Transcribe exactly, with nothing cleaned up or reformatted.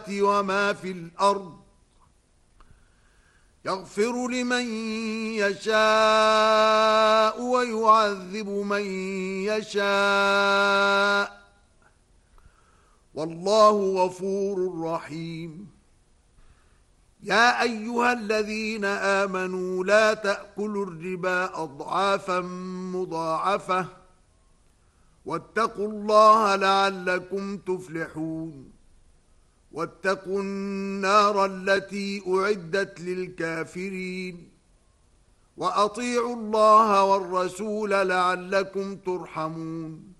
وما في الأرض يغفر لمن يشاء ويعذب من يشاء والله غفور رحيم. يا أيها الذين آمنوا لا تأكلوا الربا أضعافا مضاعفة واتقوا الله لعلكم تفلحون. واتقوا النار التي أعدت للكافرين وأطيعوا الله والرسول لعلكم ترحمون.